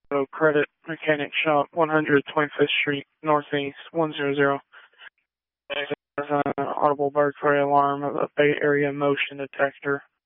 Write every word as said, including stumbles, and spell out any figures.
Auto Credit Mechanic Shop, one hundred twenty-fifth Street, Northeast, one zero zero. There's an audible burglary alarm of a Bay Area motion detector.